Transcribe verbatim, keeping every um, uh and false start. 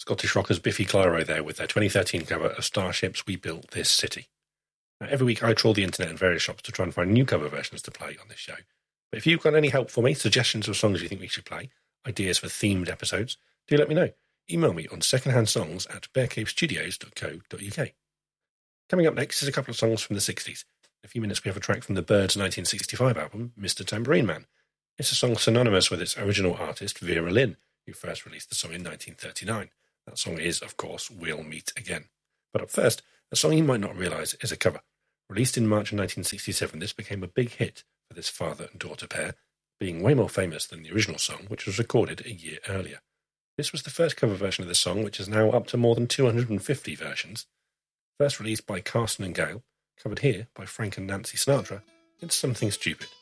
Scottish rockers Biffy Clyro there with their twenty thirteen cover of Starship's We Built This City. Now, every week I trawl the internet and various shops to try and find new cover versions to play on this show. But if you've got any help for me, suggestions of songs you think we should play, ideas for themed episodes, do let me know. Email me on secondhandsongs at bearcavestudios dot co dot uk. Coming up next is a couple of songs from the sixties. In a few minutes we have a track from the Byrds nineteen sixty-five album, Mister Tambourine Man. It's a song synonymous with its original artist, Vera Lynn, who first released the song in nineteen thirty-nine. That song is, of course, We'll Meet Again. But up first, a song you might not realise is a cover. Released in March of nineteen sixty-seven, this became a big hit for this father and daughter pair, being way more famous than the original song, which was recorded a year earlier. This was the first cover version of the song, which is now up to more than two hundred fifty versions. First released by Carson and Gale, covered here by Frank and Nancy Sinatra, it's Something Stupid.